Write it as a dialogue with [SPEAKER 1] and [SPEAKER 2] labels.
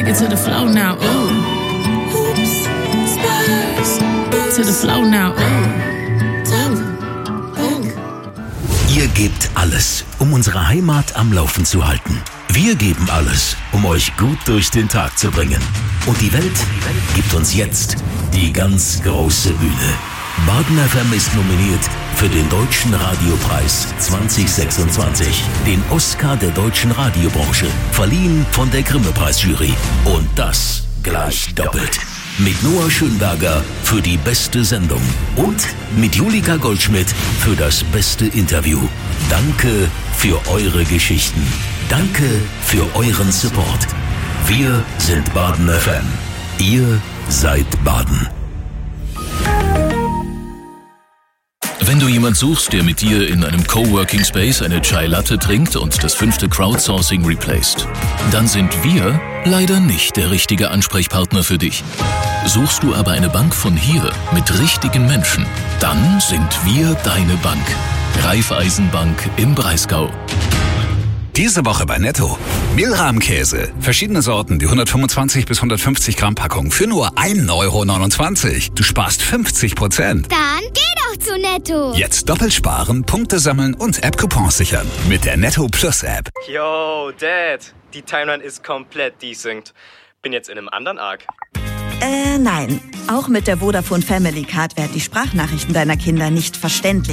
[SPEAKER 1] it to the flow now. Ooh. Oops, spurs. To the flow now.
[SPEAKER 2] Ihr gebt alles, um unsere Heimat am Laufen zu halten. Wir geben alles, um euch gut durch den Tag zu bringen. Und die Welt gibt uns jetzt die ganz große Bühne. Baden FM ist nominiert für den Deutschen Radiopreis 2026, den Oscar der deutschen Radiobranche, verliehen von der Grimme-Preisjury. Und das gleich doppelt. Mit Noah Schönberger für die beste Sendung und mit Julika Goldschmidt für das beste Interview. Danke für eure Geschichten. Danke für euren Support. Wir sind Baden FM. Ihr seid Baden.
[SPEAKER 3] Wenn du jemand suchst, der mit dir in einem Coworking Space eine Chai Latte trinkt und das 5. Crowdsourcing replaced, dann sind wir leider nicht der richtige Ansprechpartner für dich. Suchst du aber eine Bank von hier mit richtigen Menschen, dann sind wir deine Bank. Raiffeisenbank im Breisgau.
[SPEAKER 4] Diese Woche bei Netto. Mehlrahmkäse. Verschiedene Sorten, die 125 bis 150 Gramm Packung für nur 1,29 €. Du sparst 50%.
[SPEAKER 5] Dann geh doch zu Netto.
[SPEAKER 4] Jetzt doppelt sparen, Punkte sammeln und App-Coupons sichern. Mit der Netto Plus App.
[SPEAKER 6] Yo, Dad. Die Timeline ist komplett desynced. Bin jetzt in einem anderen Arc.
[SPEAKER 7] Nein. Auch mit der Vodafone Family Card werden die Sprachnachrichten deiner Kinder nicht verständlich